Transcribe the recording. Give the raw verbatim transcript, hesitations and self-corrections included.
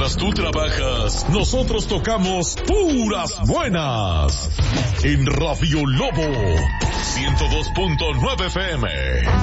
Mientras tú trabajas, nosotros tocamos puras buenas. En Radio Lobo, ciento dos punto nueve F M.